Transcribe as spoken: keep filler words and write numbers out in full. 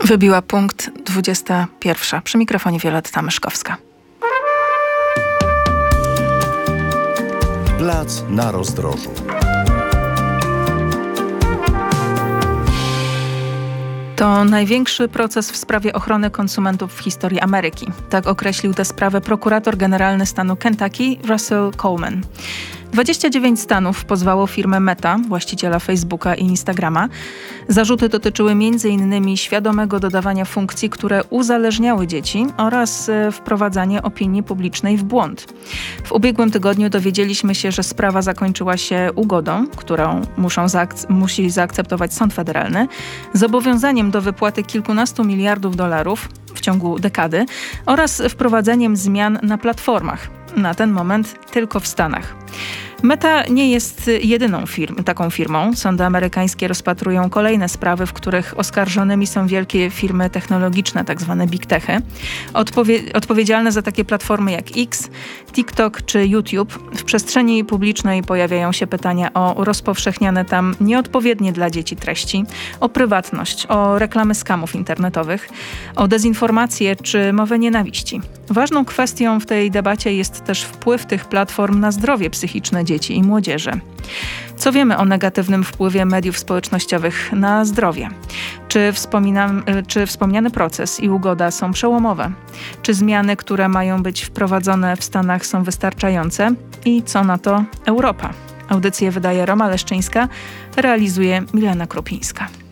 Wybiła punkt dwudziesta pierwsza. Przy mikrofonie Wioletta Myszkowska. Plac na rozdrożu. To największy proces w sprawie ochrony konsumentów w historii Ameryki. Tak określił tę sprawę prokurator generalny stanu Kentucky Russell Coleman. dwadzieścia dziewięć stanów pozwało firmę Meta, właściciela Facebooka i Instagrama. Zarzuty dotyczyły między innymi świadomego dodawania funkcji, które uzależniały dzieci oraz wprowadzanie opinii publicznej w błąd. W ubiegłym tygodniu dowiedzieliśmy się, że sprawa zakończyła się ugodą, którą muszą zaak- musi zaakceptować sąd federalny, zobowiązaniem do wypłaty kilkunastu miliardów dolarów w ciągu dekady oraz wprowadzeniem zmian na platformach. Na ten moment tylko w Stanach. Meta nie jest jedyną firm, taką firmą. Sądy amerykańskie rozpatrują kolejne sprawy, w których oskarżonymi są wielkie firmy technologiczne, tak zwane big techy, odpowie- odpowiedzialne za takie platformy jak X, TikTok czy YouTube. W przestrzeni publicznej pojawiają się pytania o rozpowszechniane tam nieodpowiednie dla dzieci treści, o prywatność, o reklamy skamów internetowych, o dezinformację czy mowę nienawiści. Ważną kwestią w tej debacie jest też wpływ tych platform na zdrowie psychiczne dzieci i młodzieży. Co wiemy o negatywnym wpływie mediów społecznościowych na zdrowie? Czy, wspominam, czy wspomniany proces i ugoda są przełomowe? Czy zmiany, które mają być wprowadzone w Stanach, są wystarczające? I co na to Europa? Audycję wydaje Roma Leszczyńska, realizuje Milena Krupińska.